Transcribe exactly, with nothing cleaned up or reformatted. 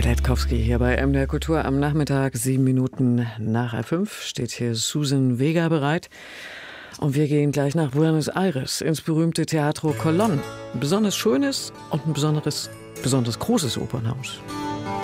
Letkowski hier bei M D R Kultur am Nachmittag, sieben Minuten nach halb fünf, steht hier Susan Vega bereit. Und wir gehen gleich nach Buenos Aires ins berühmte Teatro Colón. Ein besonders schönes und ein besonderes, besonders großes Opernhaus.